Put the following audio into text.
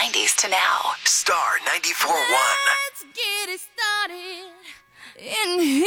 90s to now. Star 94.1. Let's get it started in here.